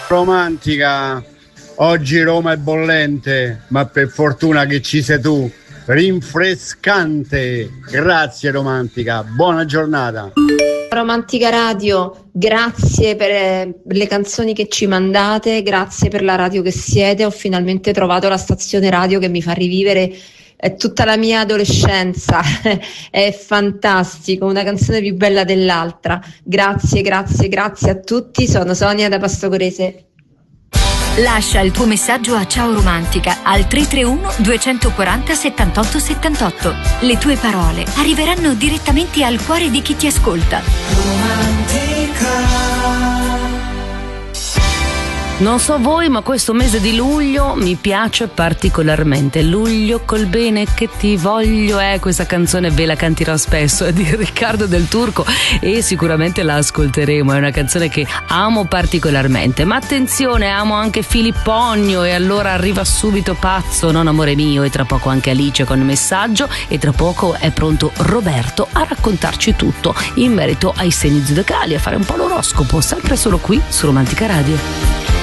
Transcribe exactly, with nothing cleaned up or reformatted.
Romantica, oggi Roma è bollente, ma per fortuna che ci sei tu, rinfrescante. Grazie Romantica, buona giornata. Romantica Radio, grazie per eh, le canzoni che ci mandate, grazie per la radio che siete. Ho finalmente trovato la stazione radio che mi fa rivivere eh, tutta la mia adolescenza. È fantastico, una canzone più bella dell'altra. Grazie, grazie, grazie a tutti. Sono Sonia da Pastocorese. Lascia il tuo messaggio a Ciao Romantica al tre tre uno due quattro zero sette otto sette otto. Le tue parole arriveranno direttamente al cuore di chi ti ascolta. Romantica. Non so voi, ma questo mese di luglio mi piace particolarmente. Luglio col bene che ti voglio, eh, questa canzone ve la canterò spesso, è di Riccardo Del Turco e sicuramente la ascolteremo. È una canzone che amo particolarmente. Ma attenzione, amo anche Filippogno, e allora arriva subito Pazzo, non amore mio, e tra poco anche Alice con il messaggio, e tra poco è pronto Roberto a raccontarci tutto in merito ai segni zodiacali, a fare un po' l'oroscopo, sempre solo qui su Romantica Radio.